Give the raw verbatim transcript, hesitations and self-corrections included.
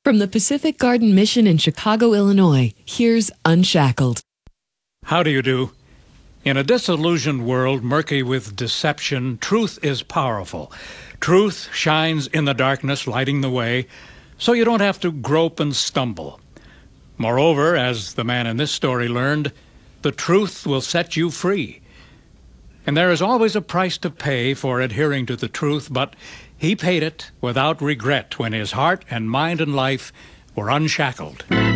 From the Pacific Garden Mission in Chicago, Illinois, here's Unshackled. How do you do? In a disillusioned world murky with deception, truth is powerful. Truth shines in the darkness, lighting the way, so you don't have to grope and stumble. Moreover, as the man in this story learned, the truth will set you free. And there is always a price to pay for adhering to the truth, but he paid it without regret when his heart and mind and life were unshackled.